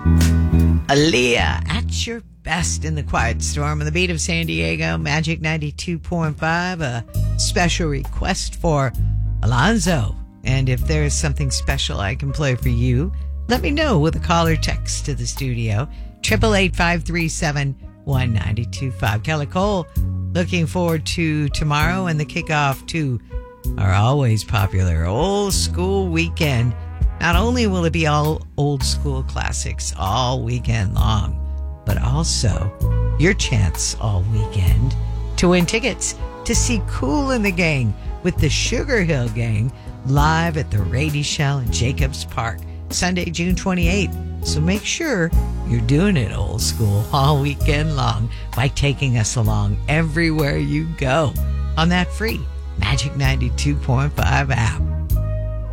Aaliyah, at your best in the quiet storm on the beat of San Diego, Magic 92.5, a special request for Alonzo. And if there is something special I can play for you, let me know with a call or text to the studio, 888-537-1925. Kelly Cole, looking forward to tomorrow and the kickoff to our always popular Old School Weekend. Not only will it be all old school classics all weekend long, but also your chance all weekend to win tickets to see Kool and the Gang with the Sugar Hill Gang live at the Rady Shell in Jacobs Park, Sunday, June 28th. So make sure you're doing it old school all weekend long by taking us along everywhere you go on that free Magic 92.5 app.